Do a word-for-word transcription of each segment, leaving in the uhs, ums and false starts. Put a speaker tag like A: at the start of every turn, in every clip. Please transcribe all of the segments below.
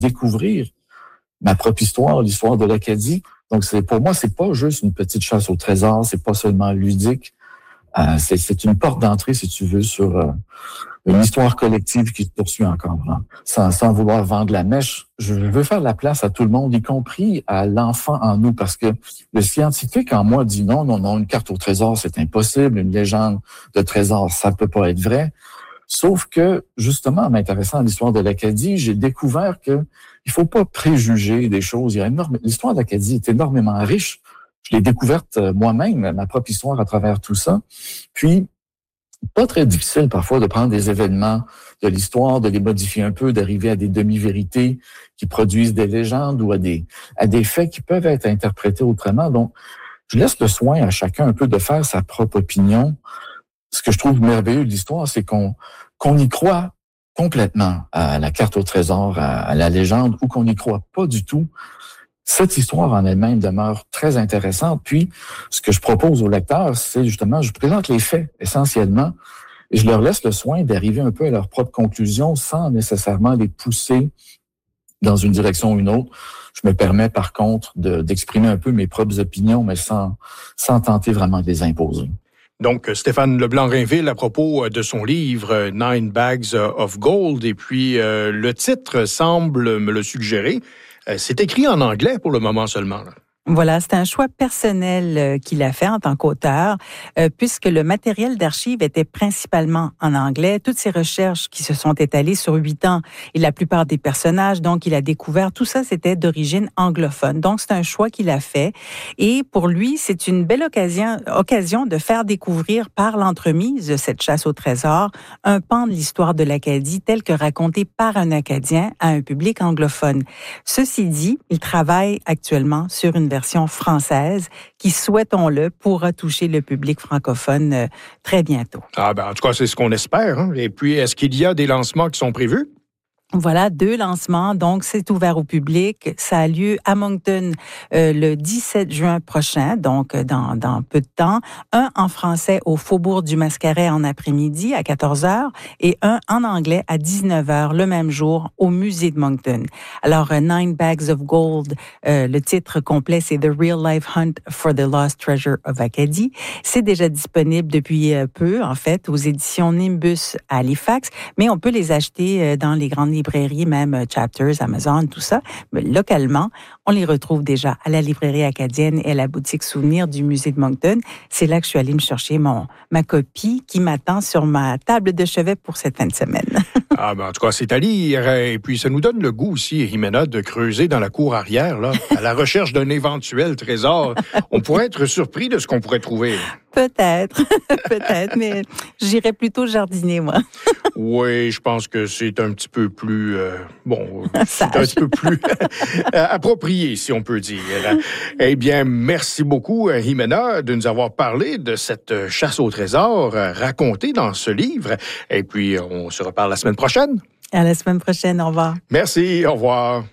A: découvrir ma propre histoire, l'histoire de l'Acadie. Donc, c'est, pour moi, c'est pas juste une petite chasse au trésor, c'est pas seulement ludique. Euh, c'est, c'est une porte d'entrée, si tu veux, sur euh, une histoire collective qui se poursuit encore. Hein. Sans, sans vouloir vendre la mèche, je veux faire la place à tout le monde, y compris à l'enfant en nous, parce que le scientifique en moi dit non, non, non, une carte au trésor, c'est impossible, une légende de trésor, ça peut pas être vrai. Sauf que, justement, en m'intéressant à l'histoire de l'Acadie, j'ai découvert que il faut pas préjuger des choses. Il y a énorme... L'histoire de l'Acadie est énormément riche. Je l'ai découverte moi-même, ma propre histoire à travers tout ça. Puis, pas très difficile parfois de prendre des événements de l'histoire, de les modifier un peu, d'arriver à des demi-vérités qui produisent des légendes ou à des, à des faits qui peuvent être interprétés autrement. Donc, je laisse le soin à chacun un peu de faire sa propre opinion. Ce que je trouve merveilleux de l'histoire, c'est qu'on, qu'on y croit complètement à la carte au trésor, à, à la légende, ou qu'on n'y croit pas du tout. Cette histoire en elle-même demeure très intéressante. Puis, ce que je propose aux lecteurs, c'est justement, je présente les faits essentiellement, et je leur laisse le soin d'arriver un peu à leur propre conclusion sans nécessairement les pousser dans une direction ou une autre. Je me permets par contre de, d'exprimer un peu mes propres opinions, mais sans, sans tenter vraiment de les imposer.
B: Donc, Stéphane Leblanc-Rainville, à propos de son livre « Nine Bags of Gold », et puis euh, le titre semble me le suggérer. Euh, c'est écrit en anglais pour le moment seulement, là.
C: Voilà, c'est un choix personnel qu'il a fait en tant qu'auteur, euh, puisque le matériel d'archives était principalement en anglais. Toutes ses recherches qui se sont étalées sur huit ans et la plupart des personnages, donc il a découvert, tout ça c'était d'origine anglophone. Donc c'est un choix qu'il a fait. Et pour lui, c'est une belle occasion, occasion de faire découvrir par l'entremise de cette chasse au trésor un pan de l'histoire de l'Acadie tel que raconté par un Acadien à un public anglophone. Ceci dit, il travaille actuellement sur une version française qui, souhaitons-le, pourra toucher le public francophone euh, très bientôt.
B: Ah ben, en tout cas, c'est ce qu'on espère. Hein. Et puis, est-ce qu'il y a des lancements qui sont prévus?
C: Voilà, deux lancements. Donc, c'est ouvert au public. Ça a lieu à Moncton euh, le dix-sept juin prochain, donc dans, dans peu de temps. Un en français au Faubourg du Mascaret en après-midi à quatorze heures et un en anglais à dix-neuf heures le même jour au musée de Moncton. Alors, Nine Bags of Gold, euh, le titre complet, c'est The Real Life Hunt for the Lost Treasure of Acadie. C'est déjà disponible depuis peu, en fait, aux éditions Nimbus à Halifax, mais on peut les acheter dans les grandes librairies, même Chapters, Amazon, tout ça. Mais localement, on les retrouve déjà à la librairie acadienne et à la boutique souvenir du musée de Moncton. C'est là que je suis allée me chercher mon, ma copie qui m'attend sur ma table de chevet pour cette fin de semaine.
B: Ah ben, en tout cas, c'est à lire. Et puis, ça nous donne le goût aussi, Jimena, de creuser dans la cour arrière, là, à la recherche d'un éventuel trésor. On pourrait être surpris de ce qu'on pourrait trouver.
C: Peut-être, peut-être, mais j'irais plutôt jardiner, moi.
B: Oui, je pense que c'est un petit peu plus, euh, bon, c'est un petit peu plus approprié, si on peut dire. Eh bien, merci beaucoup, Jimena, de nous avoir parlé de cette chasse au trésor racontée dans ce livre. Et puis, on se reparle la semaine prochaine.
C: À la semaine prochaine, au revoir.
B: Merci, au revoir.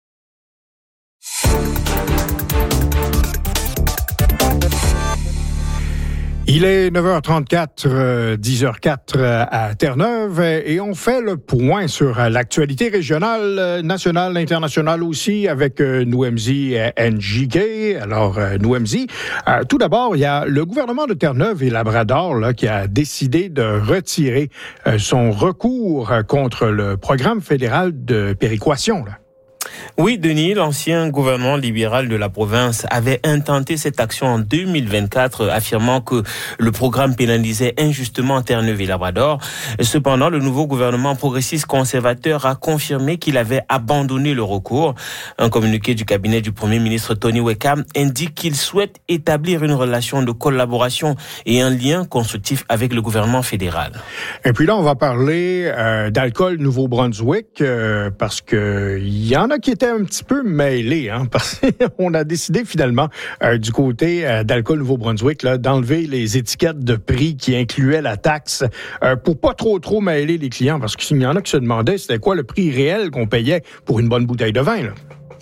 B: Il est neuf heures trente-quatre, dix heures quatre à Terre-Neuve et on fait le point sur l'actualité régionale, nationale, internationale aussi avec Nouemzi Njike. Alors, Nouemzi, tout d'abord, il y a le gouvernement de Terre-Neuve et Labrador là, qui a décidé de retirer son recours contre le programme fédéral de péréquation, là.
D: Oui, Denis, l'ancien gouvernement libéral de la province avait intenté cette action en deux mille vingt-quatre, affirmant que le programme pénalisait injustement Terre-Neuve et Labrador. Cependant, le nouveau gouvernement progressiste conservateur a confirmé qu'il avait abandonné le recours. Un communiqué du cabinet du Premier ministre Tony Wekam indique qu'il souhaite établir une relation de collaboration et un lien constructif avec le gouvernement fédéral.
B: Et puis là, on va parler euh, d'alcool Nouveau-Brunswick, euh, parce que il y en a qui étaient un petit peu mêlés, hein, parce qu'on a décidé finalement euh, du côté euh, d'Alcool Nouveau-Brunswick là, d'enlever les étiquettes de prix qui incluaient la taxe euh, pour pas trop trop mêler les clients, parce qu'il y en a qui se demandaient c'était quoi le prix réel qu'on payait pour une bonne bouteille de vin, là.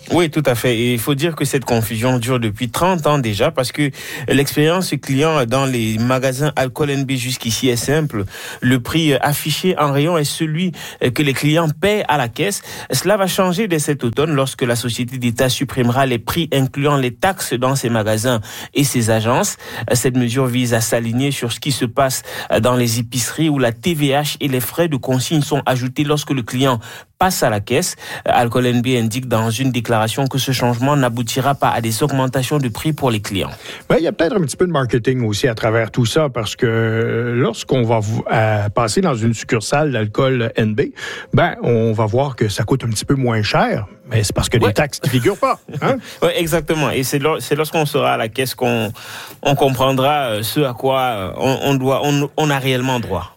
D: Oui, tout à fait. Et il faut dire que cette confusion dure depuis trente ans déjà, parce que l'expérience client dans les magasins Alcool N B jusqu'ici est simple. Le prix affiché en rayon est celui que les clients paient à la caisse. Cela va changer dès cet automne lorsque la société d'État supprimera les prix incluant les taxes dans ses magasins et ses agences. Cette mesure vise à s'aligner sur ce qui se passe dans les épiceries où la T V H et les frais de consigne sont ajoutés lorsque le client passe à la caisse. Alcool N B indique dans une déclaration que ce changement n'aboutira pas à des augmentations de prix pour les clients.
B: Ben, il y a peut-être un petit peu de marketing aussi à travers tout ça, parce que lorsqu'on va euh, passer dans une succursale d'Alcool N B, ben, on va voir que ça coûte un petit peu moins cher, mais c'est parce que ouais. les taxes ne figurent pas. Hein?
D: Oui, exactement. Et c'est, lors, c'est lorsqu'on sera à la caisse qu'on on comprendra ce à quoi on, on, doit, on, on a réellement droit.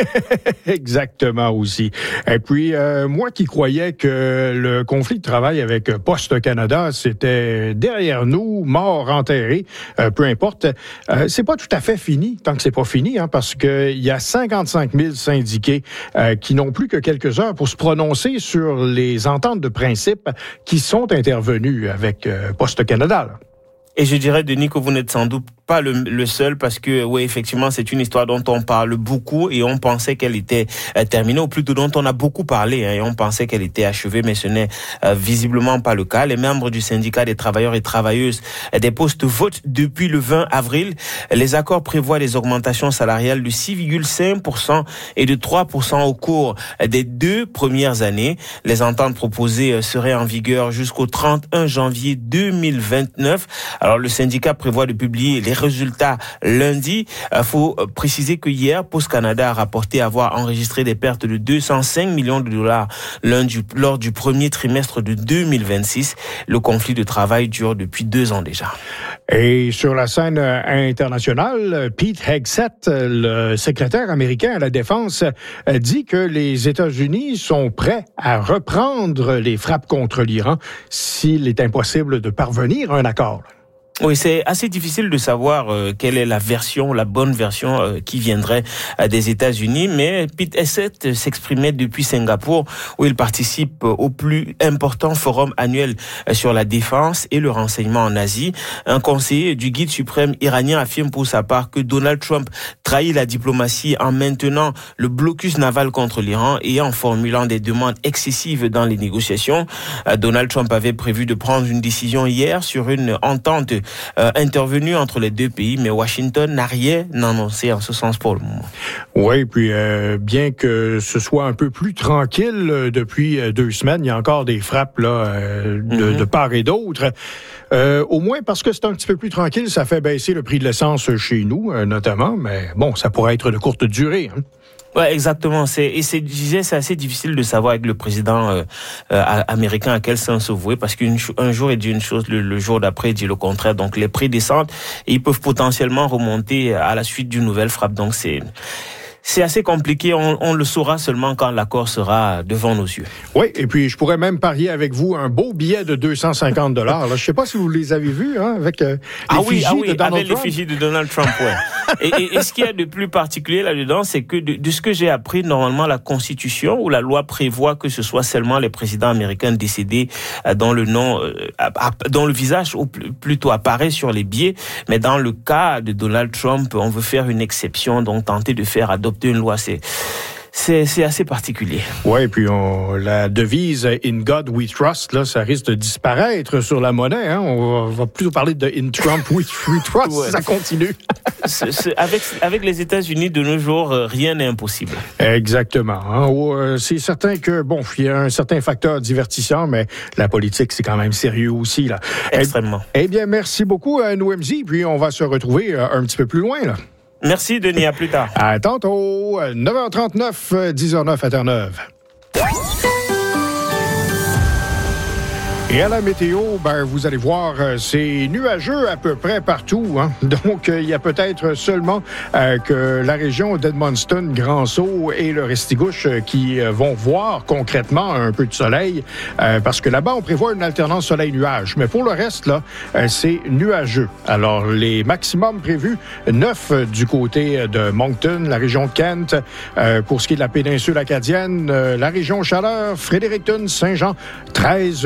B: Exactement aussi. Et puis, euh, moi qui croyais que le conflit de travail avec Poste Canada, c'était derrière nous, mort, enterré, euh, peu importe, euh, c'est pas tout à fait fini, tant que c'est pas fini, hein, parce qu'il y a cinquante-cinq mille syndiqués euh, qui n'ont plus que quelques heures pour se prononcer sur les ententes de principe qui sont intervenues avec euh, Poste Canada. Là.
D: Et je dirais, Denis, que vous n'êtes sans doute pas le, le seul, parce que, oui, effectivement, c'est une histoire dont on parle beaucoup et on pensait qu'elle était euh, terminée, ou plutôt dont on a beaucoup parlé, hein, et on pensait qu'elle était achevée, mais ce n'est euh, visiblement pas le cas. Les membres du syndicat des travailleurs et travailleuses des postes votent depuis le vingt avril. Les accords prévoient des augmentations salariales de six virgule cinq pour cent et de trois pour cent au cours des deux premières années. Les ententes proposées seraient en vigueur jusqu'au trente et un janvier deux mille vingt-neuf. Alors, le syndicat prévoit de publier les résultats lundi. Il faut préciser que hier, Post Canada a rapporté avoir enregistré des pertes de deux cent cinq millions de dollars lors du premier trimestre de deux mille vingt-six. Le conflit de travail dure depuis deux ans déjà.
B: Et sur la scène internationale, Pete Hegseth, le secrétaire américain à la Défense, dit que les États-Unis sont prêts à reprendre les frappes contre l'Iran s'il est impossible de parvenir à un accord.
D: Oui, c'est assez difficile de savoir euh, quelle est la version, la bonne version euh, qui viendrait euh, des États-Unis, mais Pete Hegseth s'exprimait depuis Singapour, où il participe au plus important forum annuel euh, sur la défense et le renseignement en Asie. Un conseiller du guide suprême iranien affirme pour sa part que Donald Trump trahit la diplomatie en maintenant le blocus naval contre l'Iran et en formulant des demandes excessives dans les négociations. Euh, Donald Trump avait prévu de prendre une décision hier sur une entente Euh, intervenu entre les deux pays, mais Washington n'a rien annoncé en ce sens pour le moment.
B: Oui, puis euh, bien que ce soit un peu plus tranquille euh, depuis euh, deux semaines, il y a encore des frappes là euh, de, mm-hmm. de part et d'autre. Euh, au moins parce que c'est un petit peu plus tranquille, ça fait baisser le prix de l'essence chez nous, euh, notamment, mais bon, ça pourrait être de courte durée. Hein.
D: Ouais, exactement. C'est, et c'est, je disais, c'est assez difficile de savoir avec le président euh, euh, américain à quel sens se vouer, parce qu'un jour il dit une chose, le, le jour d'après il dit le contraire. Donc les prix descendent et ils peuvent potentiellement remonter à la suite d'une nouvelle frappe. Donc c'est C'est assez compliqué, on, on le saura seulement quand l'accord sera devant nos yeux.
B: Oui, et puis je pourrais même parier avec vous un beau billet de deux cent cinquante dollars. Je ne sais pas si vous les avez vus, hein, avec euh, les
D: ah oui,
B: fichiers
D: ah oui,
B: de Donald
D: avec
B: Trump.
D: les fichiers de Donald Trump, ouais. et, et, et ce qu'il y a de plus particulier là-dedans, c'est que de, de ce que j'ai appris, normalement, la Constitution ou la loi prévoit que ce soit seulement les présidents américains décédés euh, dont le nom, euh, dont le visage ou plutôt apparaît sur les billets. Mais dans le cas de Donald Trump, on veut faire une exception, donc tenter de faire adopter une loi, c'est c'est c'est assez particulier.
B: Oui, et puis on, la devise « In God we trust », là, ça risque de disparaître sur la monnaie. Hein? On, va, on va plutôt parler de « In Trump we, we trust ouais. », ça continue.
D: c'est, c'est, avec, avec les États-Unis de nos jours, rien n'est impossible.
B: Exactement. Hein? C'est certain que, bon, il y a un certain facteur divertissant, mais la politique, c'est quand même sérieux aussi. Là.
D: Extrêmement.
B: Eh, eh bien, merci beaucoup à N O M Z, puis on va se retrouver un petit peu plus loin, là.
D: Merci, Denis. À plus tard.
B: À tantôt. neuf heures trente-neuf, dix heures neuf à Terre-Neuve. Et à la météo, ben, vous allez voir, c'est nuageux à peu près partout. Hein? Donc, il y a peut-être seulement euh, que la région d'Edmundston, Grand-Sault et le Restigouche qui euh, vont voir concrètement un peu de soleil, euh, parce que là-bas, on prévoit une alternance soleil-nuage. Mais pour le reste, là, euh, c'est nuageux. Alors, les maximums prévus, neuf du côté de Moncton, la région de Kent. Euh, pour ce qui est de la péninsule acadienne, euh, la région Chaleur, Fredericton, Saint-Jean, treize degrés.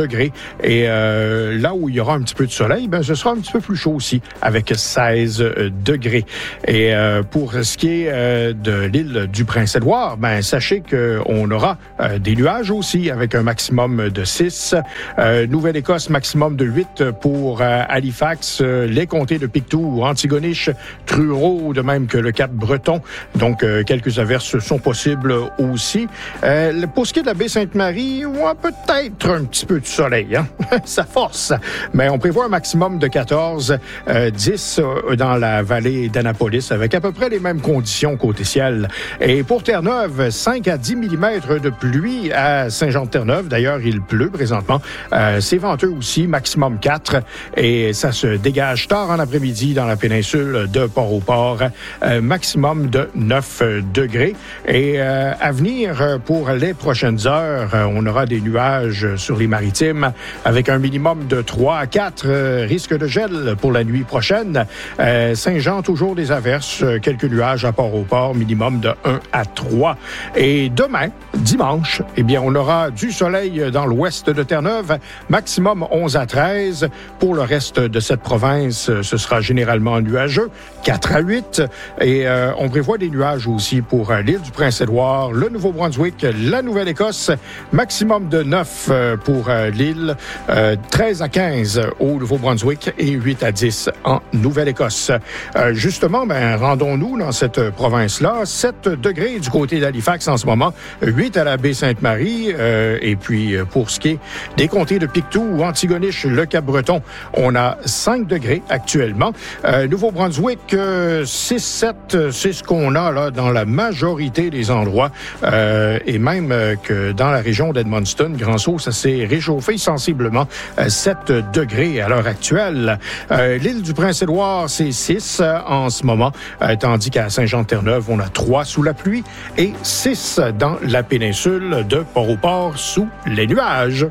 B: degrés. Et euh, là où il y aura un petit peu de soleil, ben, ce sera un petit peu plus chaud aussi, avec seize degrés. Et euh, pour ce qui est euh, de l'île du Prince-Édouard, ben, sachez qu'on aura euh, des nuages aussi, avec un maximum de six. Euh, Nouvelle-Écosse, maximum de huit pour euh, Halifax, euh, les comtés de Pictou, Antigonish, Truro, de même que le Cap-Breton. Donc, euh, quelques averses sont possibles aussi. Euh, pour ce qui est de la baie Sainte-Marie, on a peut-être un petit peu de soleil, hein? Ça force. Mais on prévoit un maximum de quatorze, euh, dix euh, dans la vallée d'Annapolis, avec à peu près les mêmes conditions côté ciel. Et pour Terre-Neuve, cinq à dix millimètres de pluie à Saint-Jean-de-Terre-Neuve. D'ailleurs, il pleut présentement. Euh, c'est venteux aussi, maximum quatre. Et ça se dégage tard en après-midi dans la péninsule de Port-au-Port. Euh, maximum de neuf degrés. Et euh, à venir, pour les prochaines heures, on aura des nuages sur les maritimes avec un minimum de trois à quatre. Euh, risque de gel pour la nuit prochaine. Euh, Saint-Jean, toujours des averses. Quelques nuages à Port-au-Port, minimum de un à trois. Et demain, dimanche, eh bien, on aura du soleil dans l'ouest de Terre-Neuve, maximum onze à treize. Pour le reste de cette province, ce sera généralement nuageux, quatre à huit. Et euh, on prévoit des nuages aussi pour euh, l'île du Prince-Édouard, le Nouveau-Brunswick, la Nouvelle-Écosse, maximum de neuf euh, pour euh, l'île, euh, treize à quinze au Nouveau-Brunswick et huit à dix en Nouvelle-Écosse. Euh, justement, ben, rendons-nous dans cette province-là. sept degrés du côté d'Halifax en ce moment, huit à la baie Sainte-Marie. Euh, et puis, pour ce qui est des comtés de Pictou, Antigonish, le Cap-Breton, on a cinq degrés actuellement. Euh, Nouveau-Brunswick, euh, six sept, c'est ce qu'on a là dans la majorité des endroits. Euh, et même euh, que dans la région d'Edmundston, Grand-Sault, ça s'est réchauffé sensiblement, euh, sept degrés à l'heure actuelle. Euh, l'île du Prince-Édouard, c'est six euh, en ce moment, euh, tandis qu'à Saint-Jean-de-Terre-Neuve, on a trois sous la pluie et six dans la péninsule de Port-au-Port sous les nuages.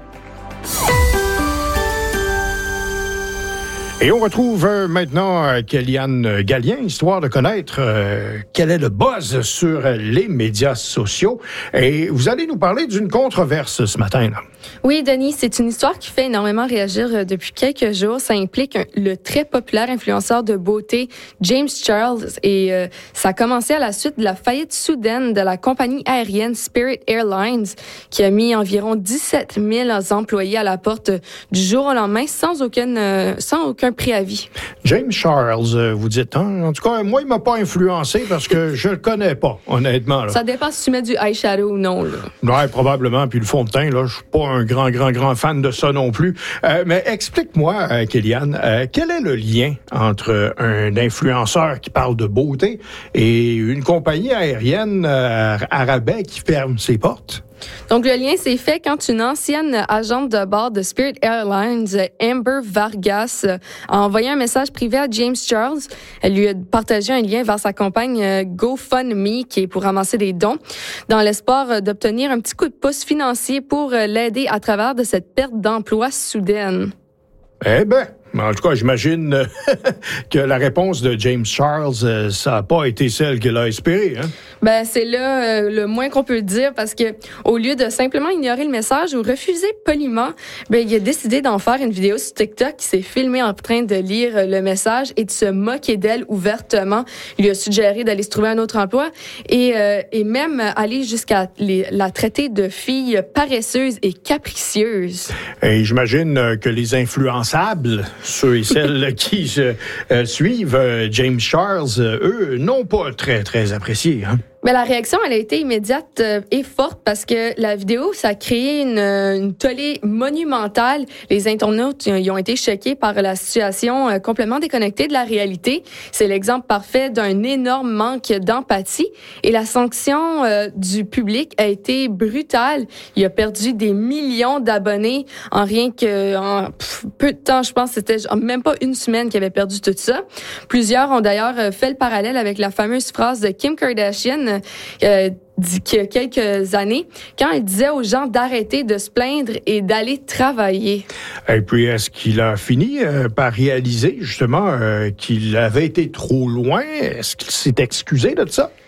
B: Et on retrouve euh, maintenant euh, Kéliane Gallien, histoire de connaître euh, quel est le buzz sur les médias sociaux. Et vous allez nous parler d'une controverse ce matin, là.
E: Oui, Denis, c'est une histoire qui fait énormément réagir euh, depuis quelques jours. Ça implique un, le très populaire influenceur de beauté James Charles et euh, ça a commencé à la suite de la faillite soudaine de la compagnie aérienne Spirit Airlines qui a mis environ dix-sept mille employés à la porte du jour au lendemain sans aucune, euh, sans aucun préavis.
B: James Charles, euh, vous dites, hein? En tout cas, moi, il m'a pas influencé parce que je le connais pas, honnêtement. Là.
E: Ça dépend si tu mets du eyeshadow ou non. Là.
B: Ouais, probablement. Puis le fond de teint, là, je suis pas un grand, grand, grand fan de ça non plus. Euh, mais explique-moi, euh, Kéliane, euh, quel est le lien entre un influenceur qui parle de beauté et une compagnie aérienne euh, à rabais qui ferme ses portes?
E: Donc, le lien s'est fait quand une ancienne agente de bord de Spirit Airlines, Amber Vargas, a envoyé un message privé à James Charles. Elle lui a partagé un lien vers sa campagne GoFundMe, qui est pour ramasser des dons, dans l'espoir d'obtenir un petit coup de pouce financier pour l'aider à travers de cette perte d'emploi soudaine.
B: Eh ben, en tout cas, j'imagine que la réponse de James Charles, ça n'a pas été celle qu'il a espérée, hein?
E: Ben, c'est là euh, le moins qu'on peut dire parce que au lieu de simplement ignorer le message ou refuser poliment, ben, il a décidé d'en faire une vidéo sur TikTok qui s'est filmé en train de lire le message et de se moquer d'elle ouvertement. Il lui a suggéré d'aller se trouver un autre emploi et, euh, et même aller jusqu'à les, la traiter de fille paresseuse et capricieuse.
B: Et j'imagine que les influençables, ceux et celles qui euh, suivent euh, James Charles, euh, eux, n'ont pas très, très apprécié, hein?
E: Mais la réaction, elle a été immédiate euh, et forte parce que la vidéo, ça a créé une, une tollée monumentale. Les internautes, ils ont été choqués par la situation euh, complètement déconnectée de la réalité. C'est l'exemple parfait d'un énorme manque d'empathie. Et la sanction euh, du public a été brutale. Il a perdu des millions d'abonnés en rien que en pff, peu de temps. Je pense que c'était même pas une semaine qu'il avait perdu tout ça. Plusieurs ont d'ailleurs fait le parallèle avec la fameuse phrase de Kim Kardashian Euh, qu'il y a quelques années, quand elle disait aux gens d'arrêter de se plaindre et d'aller travailler.
B: Et puis, est-ce qu'il a fini euh, par réaliser, justement, euh, qu'il avait été trop loin? Est-ce qu'il s'est excusé de ça?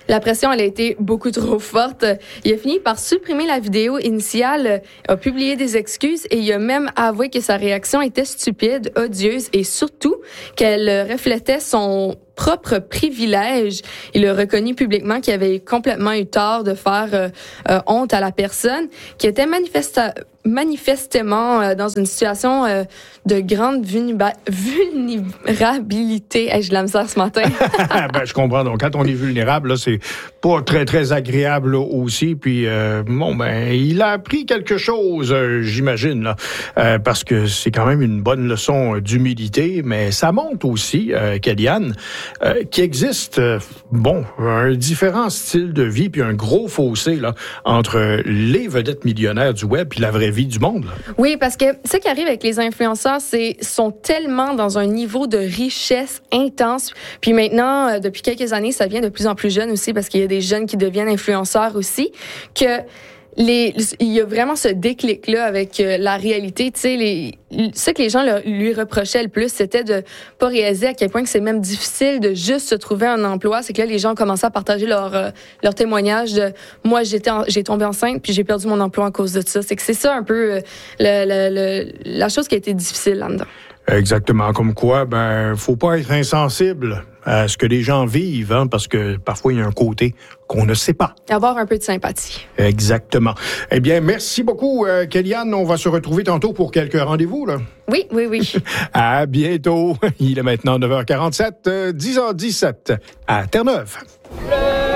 E: La pression, elle a été beaucoup trop forte. Il a fini par supprimer la vidéo initiale, a publié des excuses et il a même avoué que sa réaction était stupide, odieuse et surtout qu'elle reflétait son propre privilège. Il a reconnu publiquement qu'il avait complètement eu tort de faire euh, euh, honte à la personne, qui était manifesta- manifestement euh, dans une situation euh, de grande vulniba- vulnérabilité. Hey, j'ai de la misère ce matin.
B: Ben, je comprends. Donc, quand on est vulnérable, là, c'est pas très, très agréable là, aussi. Puis, euh, bon, ben, il a appris quelque chose, euh, j'imagine, là, euh, parce que c'est quand même une bonne leçon euh, d'humilité, mais ça montre aussi, euh, Kellyanne, euh, qu'il existe, euh, bon, un différent style de vie puis un gros fossé là, entre les vedettes millionnaires du web puis la vraie vie du monde. Là.
E: Oui, parce que ce qui arrive avec les influenceurs, c'est sont tellement dans un niveau de richesse intense. Puis maintenant, euh, depuis quelques années, ça vient de plus en plus jeune aussi parce qu'il y a des jeunes qui deviennent influenceurs aussi, que les, il y a vraiment ce déclic-là avec euh, la réalité. Tu sais, les, ce que les gens le, lui reprochaient le plus, c'était de pas réaliser à quel point que c'est même difficile de juste se trouver un emploi. C'est que là, les gens ont commencé à partager leur, euh, leur témoignage de « moi, j'étais en, j'ai tombé enceinte puis j'ai perdu mon emploi à cause de ça ». C'est que c'est ça un peu euh, le, le, le, la chose qui a été difficile là-dedans.
B: Exactement. Comme quoi, ben, faut pas être insensible à ce que les gens vivent, hein, parce que parfois, il y a un côté qu'on ne sait pas.
E: Avoir un peu de sympathie.
B: Exactement. Eh bien, merci beaucoup, euh, Kellyanne. On va se retrouver tantôt pour quelques rendez-vous, là.
E: Oui, oui, oui.
B: À bientôt. Il est maintenant neuf heures quarante-sept, euh, dix heures dix-sept à Terre-Neuve.